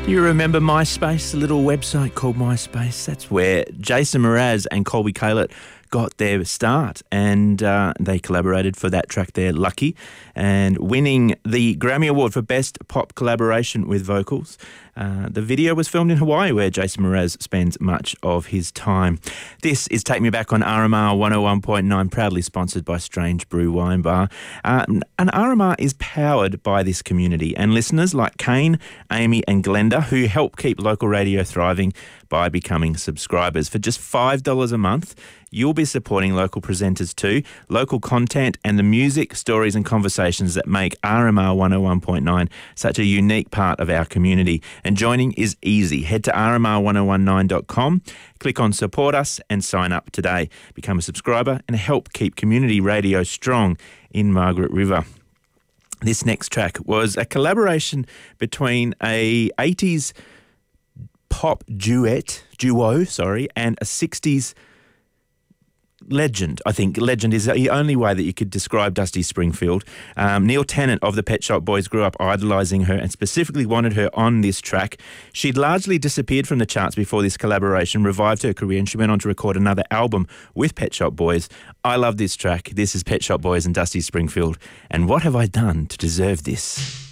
You remember MySpace, a little website called MySpace? That's where Jason Mraz and Colby Calett got their start, and they collaborated for that track there, Lucky, and winning the Grammy Award for Best Pop Collaboration with Vocals. The video was filmed in Hawaii, where Jason Mraz spends much of his time. This is Take Me Back on RMR 101.9, proudly sponsored by Strange Brew Wine Bar. And RMR is powered by this community and listeners like Kane, Amy and Glenda, who help keep local radio thriving by becoming subscribers. For just $5 a month, you'll be supporting local presenters too, local content and the music, stories and conversations that make RMR 101.9 such a unique part of our community. And joining is easy. Head to rmr1019.com, click on Support Us and sign up today. Become a subscriber and help keep community radio strong in Margaret River. This next track was a collaboration between a 80s pop duo, and a 60s legend. I think legend is the only way that you could describe Dusty Springfield. Neil Tennant of the Pet Shop Boys grew up idolising her and specifically wanted her on this track. She'd largely disappeared from the charts before this collaboration revived her career, and she went on to record another album with Pet Shop Boys. I love this track. This is Pet Shop Boys and Dusty Springfield. And what have I done to deserve this?